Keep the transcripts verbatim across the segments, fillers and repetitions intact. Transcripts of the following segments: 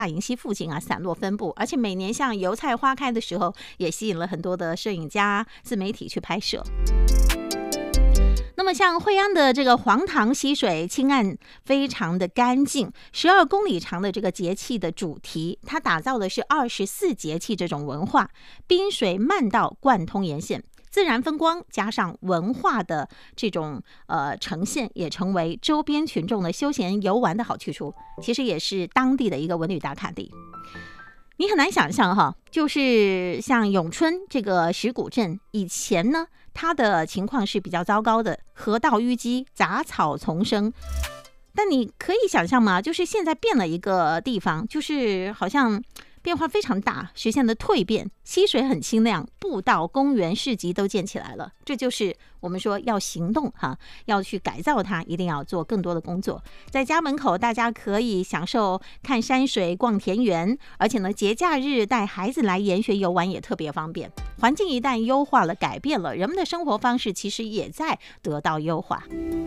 大营溪附近啊散落分布，而且每年像油菜花开的时候，也吸引了很多的摄影家、自媒体去拍摄。那么像惠安的这个黄塘溪水清岸，非常的干净，十二公里长的这个节气的主题，它打造的是二十四节气这种文化，滨水漫道贯通沿线。自然风光加上文化的这种呃呈现，也成为周边群众的休闲游玩的好去处，其实也是当地的一个文旅打卡地。你很难想象哈，就是像永春这个石鼓镇，以前呢它的情况是比较糟糕的，河道淤积，杂草丛生。但你可以想象吗？就是现在变了一个地方，就是好像变化非常大，实现了蜕变，溪水很清亮，步道、公园、市集都建起来了。这就是我们说要行动哈，要去改造它，一定要做更多的工作。在家门口，大家可以享受看山水、逛田园，而且呢，节假日带孩子来研学游玩也特别方便。环境一旦优化了、改变了，人们的生活方式其实也在得到优化。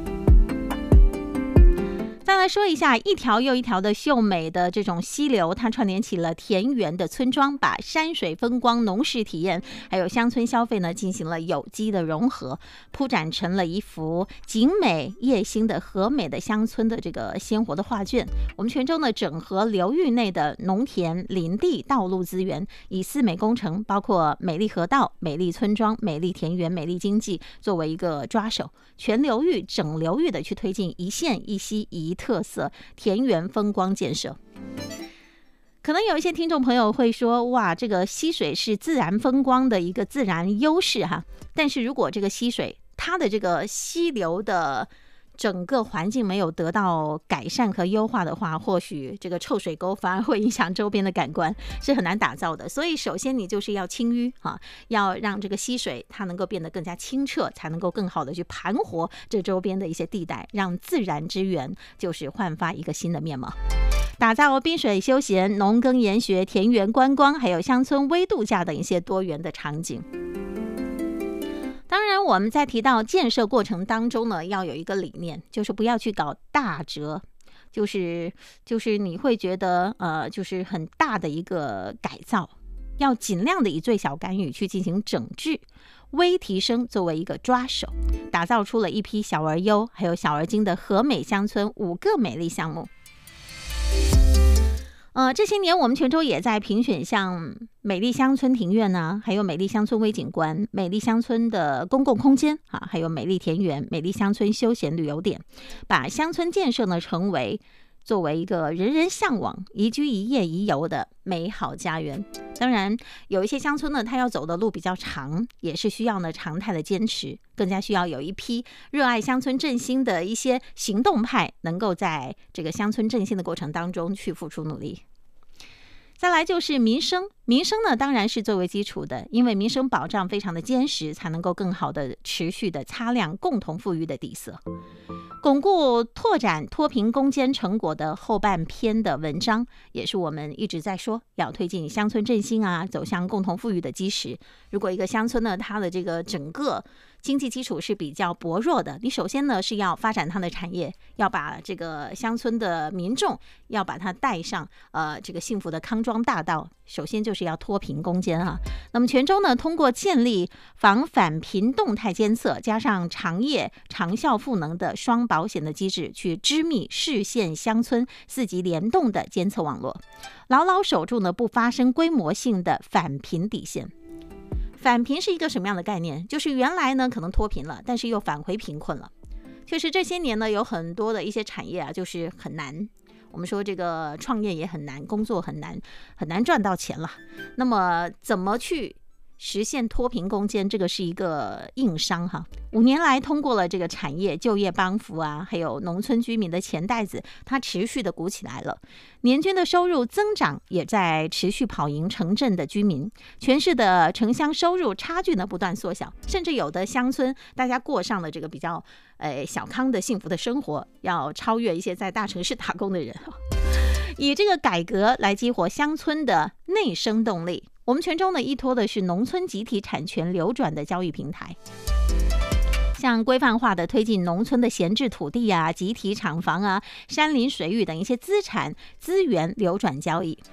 再来说一下，一条又一条的秀美的这种溪流，它串联起了田园的村庄，把山水风光、农事体验还有乡村消费呢进行了有机的融合，铺展成了一幅景美叶兴的和美的乡村的这个鲜活的画卷。我们泉州呢整合流域内的农田、林地、道路资源，以四美工程，包括美丽河道、美丽村庄、美丽田园、美丽经济作为一个抓手，全流域、整流域的去推进一县一溪一特色田园风光建设。可能有一些听众朋友会说，哇，这个溪水是自然风光的一个自然优势哈。但是如果这个溪水它的这个溪流的整个环境没有得到改善和优化的话，或许这个臭水沟反而会影响周边的感官，是很难打造的。所以首先你就是要清淤啊，要让这个溪水它能够变得更加清澈，才能够更好的去盘活这周边的一些地带，让自然之源就是焕发一个新的面貌，打造滨水休闲、农耕研学、田园观光，还有乡村微度假等一些多元的场景。当然我们在提到建设过程当中呢，要有一个理念，就是不要去搞大折，就是就是你会觉得呃，就是很大的一个改造，要尽量的以最小干预去进行整治，微提升作为一个抓手，打造出了一批小而优还有小而精的和美乡村五个美丽项目。呃，这些年我们泉州也在评选像美丽乡村庭院呢、啊，还有美丽乡村微景观、美丽乡村的公共空间啊，还有美丽田园、美丽乡村休闲旅游点，把乡村建设呢成为作为一个人人向往、宜居宜业宜游的美好家园。当然，有一些乡村呢，它要走的路比较长，也是需要呢常态的坚持，更加需要有一批热爱乡村振兴的一些行动派，能够在这个乡村振兴的过程当中去付出努力。再来就是民生，民生呢当然是作为基础的，因为民生保障非常的坚实，才能够更好的持续的擦亮共同富裕的底色。巩固拓展脱贫攻坚成果的后半篇的文章，也是我们一直在说要推进乡村振兴啊，走向共同富裕的基石。如果一个乡村呢，它的这个整个经济基础是比较薄弱的，你首先呢是要发展它的产业，要把这个乡村的民众要把它带上呃这个幸福的康庄大道，首先就是要脱贫攻坚啊。那么泉州呢，通过建立防返贫动态监测，加上长业长效赋能的双保险的机制，去织密市县乡村四级联动的监测网络，牢牢守住呢不发生规模性的返贫底线。返贫是一个什么样的概念？就是原来呢可能脱贫了，但是又返回贫困了。确实这些年呢有很多的一些产业啊，就是很难，我们说这个创业也很难，工作很难，很难赚到钱了。那么怎么去实现脱贫攻坚，这个是一个硬伤哈。五年来通过了这个产业就业帮扶啊，还有农村居民的钱袋子，它持续的鼓起来了，年均的收入增长也在持续跑赢城镇的居民，全市的城乡收入差距呢不断缩小，甚至有的乡村大家过上了这个比较呃小康的幸福的生活，要超越一些在大城市打工的人。以这个改革来激活乡村的内生动力。我们泉州呢依托的是农村集体产权流转的交易平台， 像规范化的推进农村的闲置土地啊、集体厂房啊、山林水域等一些资产资源流转交易。